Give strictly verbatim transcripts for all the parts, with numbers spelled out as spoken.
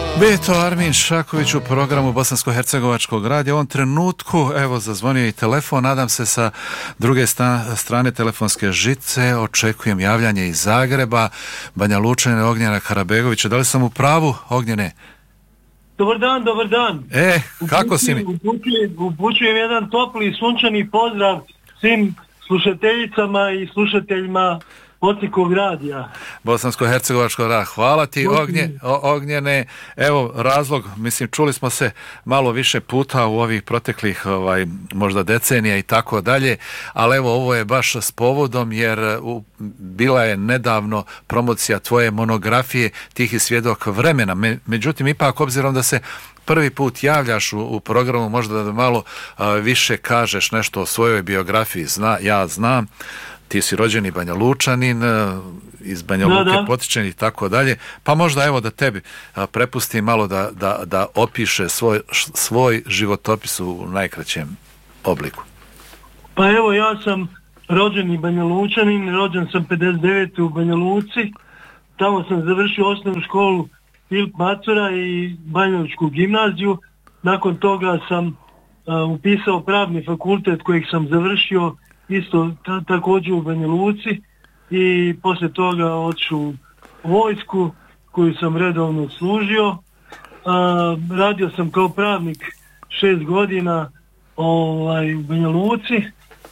Beto Armin Šaković u programu Bosansko-hercegovačkog radija. U ovom trenutku, evo, zazvonio i telefon, nadam se sa druge sta, strane telefonske žice, očekujem javljanje iz Zagreba, Banja Lučane, Ognjena Karabegovića. Da li sam u pravu, Ognjene? Dobar dan, dobar dan. E, kako si mi? Upućujem, upućujem jedan topli sunčani pozdrav svim slušateljicama i slušateljima Bosanskog radija. Bosansko-hercegovačkog radija. Hvala ti, Ognje, Ognjene. Evo, razlog, mislim, čuli smo se malo više puta u ovih proteklih ovaj, možda decenija i tako dalje, ali evo, ovo je baš s povodom, jer u, bila je nedavno promocija tvoje monografije Tihi svjedok vremena. Me, međutim, ipak, obzirom da se prvi put javljaš u, u programu, možda da malo a, više kažeš nešto o svojoj biografiji. Zna, ja znam, ti si rođeni Banja Lučanin, iz Banja Luke da, da. potičen i tako dalje, pa možda evo da tebi prepustim malo da, da, da opiše svoj, svoj životopis u najkraćem obliku. Pa evo, ja sam rođeni Banja Lučanin, rođen sam pedeset devete u Banja Luci, tamo sam završio osnovnu školu Filip Macura i Banjalučku gimnaziju, nakon toga sam a, upisao pravni fakultet kojeg sam završio isto ta, također u Banja Luci i poslije toga otišao u vojsku koju sam redovno služio. A, radio sam kao pravnik šest godina ovaj, u Banja Luci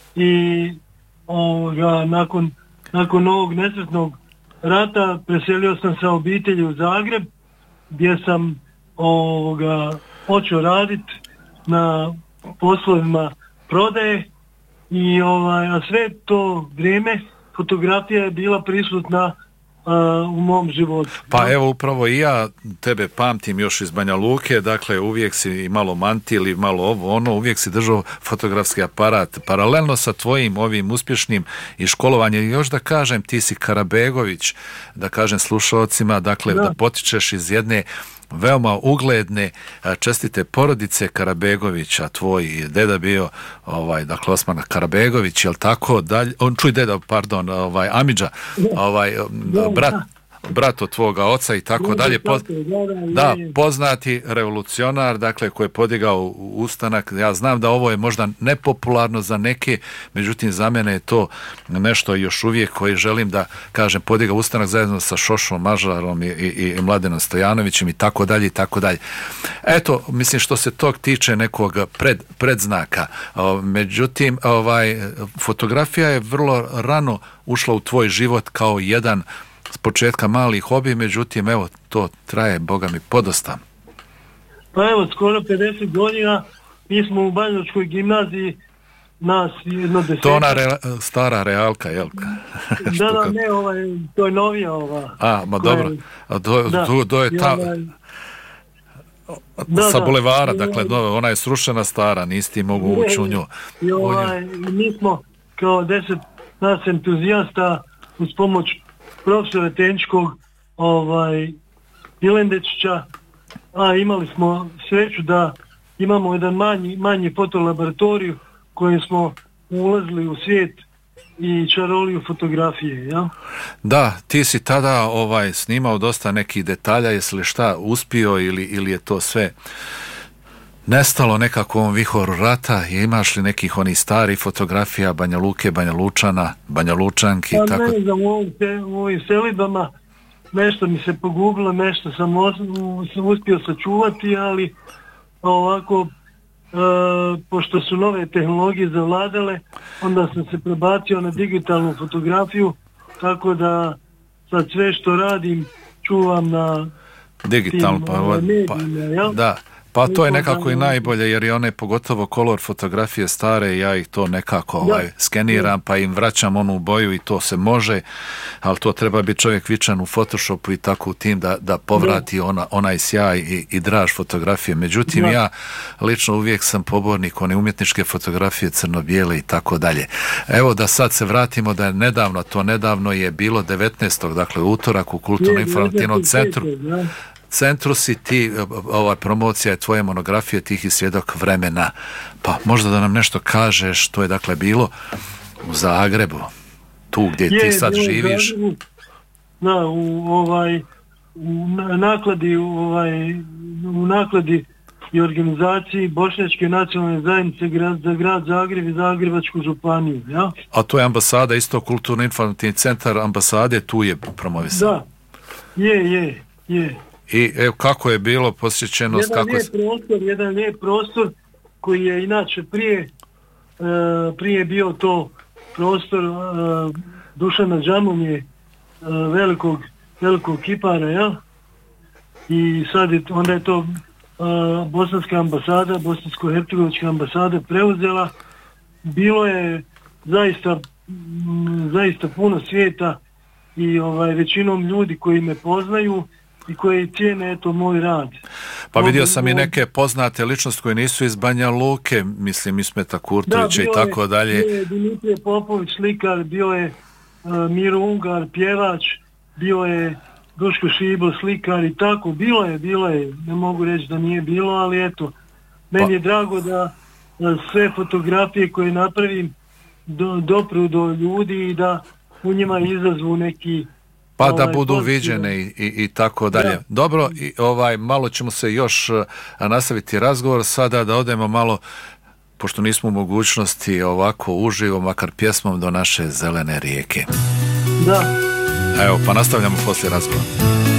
i ovoga, nakon, nakon ovog nesretnog rata preselio sam sa obitelji u Zagreb gdje sam ovoga, počeo raditi na poslovima prodaje. I ovaj, a sve to vrijeme fotografija je bila prisutna uh, u mom životu. Pa evo upravo i ja tebe pamtim još iz Banja Luke, dakle uvijek si malo mantil i malo ovo ono, uvijek si držao fotografski aparat. Paralelno sa tvojim ovim uspješnim i školovanjem, još da kažem, ti si Karabegović, da kažem slušalcima, dakle da, da potičeš iz jedne veoma ugledne, čestite porodice Karabegovića, tvoj deda bio, ovaj, dakle Osman Karabegović, jel tako, dalje, on čuj deda, pardon, ovaj, Amidža, ovaj, brat, brat od tvoga oca i tako dalje, poz, da, poznati revolucionar, dakle, koji je podigao ustanak. Ja znam da ovo je možda nepopularno za neke, međutim za mene je to nešto još uvijek koji želim da kažem, podigao ustanak zajedno sa Šošom Mažarom i, i, i Mladenom Stojanovićem i tako dalje i tako dalje. Eto, mislim što se tog tiče nekog pred, predznaka. Međutim, ovaj, fotografija je vrlo rano ušla u tvoj život kao jedan s početka mali hobi, međutim, evo, to traje, Boga mi, podosta. Pa evo, skoro pedeset godina, mi smo u Banjalučkoj gimnaziji, nas jedno desetak. To ona re, stara realka, jel? Da, da, ne, ovaj, to je novija ova. A, ma koja, dobro, do, da, do, do je ta... Ovaj, sa da, bulevara, da, dakle, do, ona je srušena stara, nisi ti mogu ući u nju. I ovaj, mi smo kao deset nas entuzijasta uz pomoć profesora tehničkog ovaj, Ilendečića, a imali smo sreću da imamo jedan manji, manji fotolaboratoriju kojem smo ulazili u svijet i čaroliju fotografije, ja? Da, ti si tada ovaj, snimao dosta nekih detalja, jesi li šta uspio ili, ili je to sve nestalo nekako u ovom vihoru rata? Imaš li nekih onih starih fotografija Banja Luke, Banja Lučana, Banja Lučanki? Pa tako... ne znam, u ovim, u ovim selidbama nešto mi se pogubilo, nešto sam, os, sam uspio sačuvati, ali ovako, e, pošto su nove tehnologije zavladale, onda sam se prebacio na digitalnu fotografiju, tako da sad sve što radim čuvam na digitalno, pa, medijima, pa, da. Pa to je nekako i najbolje, jer i one pogotovo kolor fotografije stare, ja ih to nekako ovaj, skeniram pa im vraćam onu boju i to se može, ali to treba biti čovjek vičan u Photoshopu i tako u tim da, da povrati ona, onaj sjaj i, i draž fotografije. Međutim, da. ja lično uvijek sam pobornik one umjetničke fotografije crno-bijele i tako dalje. Evo da sad se vratimo da je nedavno, to nedavno je bilo devetnaestog dakle utorak u Kulturno-informativnom centru. Centru si ti, ova promocija je tvoje monografije Tihi svjedok vremena, pa možda da nam nešto kažeš što je dakle bilo u Zagrebu, tu gdje je, ti sad živiš. Da, u, ovaj, u nakladi ovaj, u nakladi i organizaciji Bošnjačke nacionalne zajednice grad, za grad Zagreb i Zagrebačku županiju. Ja? A to je ambasada, isto kulturno-informativni centar ambasade, tu je promovisan. Da, je, je, je. I evo, kako je bilo posjećenost? Jedan kako lijep prostor, jedan lijep prostor koji je inače prije, uh, prije bio to prostor uh, Dušana Džamonje, uh, velikog, velikog kipara, ja? I sad je, onda je to uh, bosanska ambasada, bosansko-hercegovička ambasada preuzela. Bilo je zaista, m, zaista puno svijeta i ovaj, većinom ljudi koji me poznaju i koji cijene eto moj rad. Pa vidio sam i neke poznate ličnosti koje nisu iz Banja Luke, mislim Ismeta Kurtovića i tako dalje. Bio je Dimitrije Popović, slikar, bio je uh, Miro Ungar, pjevač, bio je Duško Šibl, slikar i tako. Bilo je, bilo je, ne mogu reći da nije bilo, ali eto, meni pa je drago da, da sve fotografije koje napravim do, dopru do ljudi i da u njima izazvu neki pa ovaj, da budu pozitiv. viđene i, i, i tako dalje. Da. Dobro, i ovaj, malo ćemo se još a, nastaviti razgovor, sada da odemo malo, pošto nismo u mogućnosti ovako uživo, makar pjesmom, do naše zelene rijeke. Da. Evo, pa nastavljamo poslije razgovora.